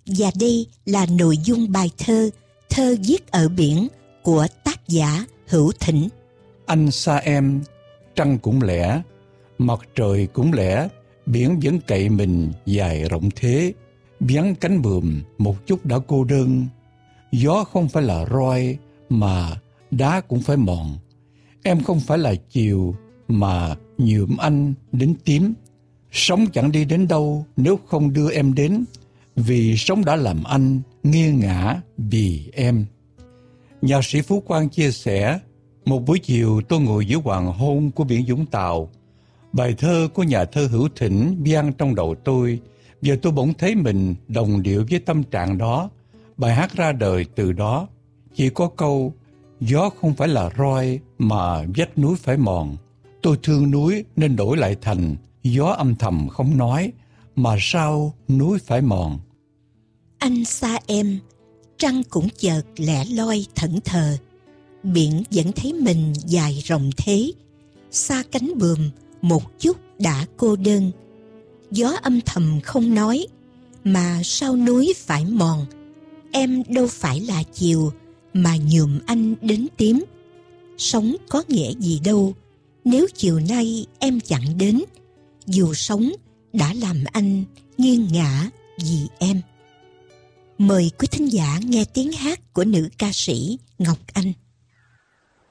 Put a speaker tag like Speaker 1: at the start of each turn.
Speaker 1: Và đây là nội dung bài thơ Thơ viết ở biển của tác giả Hữu Thỉnh.
Speaker 2: Anh xa em, trăng cũng lẻ, mặt trời cũng lẻ, biển vẫn cậy mình dài rộng thế. Vắng cánh buồm một chút đã cô đơn, gió không phải là roi mà đá cũng phải mòn. Em không phải là chiều mà nhuộm anh đến tím. Sống chẳng đi đến đâu nếu không đưa em đến, vì sống đã làm anh nghiêng ngã vì em. Nhạc sĩ Phú Quang chia sẻ, một buổi chiều tôi ngồi giữa hoàng hôn của biển Vũng Tàu. Bài thơ của nhà thơ Hữu Thỉnh vang trong đầu tôi, và tôi bỗng thấy mình đồng điệu với tâm trạng đó. Bài hát ra đời từ đó. Chỉ có câu, gió không phải là roi mà vách núi phải mòn. Tôi thương núi nên đổi lại thành, gió âm thầm không nói, mà sao núi phải mòn.
Speaker 1: Anh xa em, trăng cũng chợt lẻ loi thẫn thờ, biển vẫn thấy mình dài rộng thế. Xa cánh buồm một chút đã cô đơn, gió âm thầm không nói, mà sao núi phải mòn. Em đâu phải là chiều mà nhuộm anh đến tím. Sống có nghĩa gì đâu nếu chiều nay em chẳng đến, dù sống đã làm anh nghiêng ngã vì em. Mời quý thính giả nghe tiếng hát của nữ ca sĩ Ngọc Anh.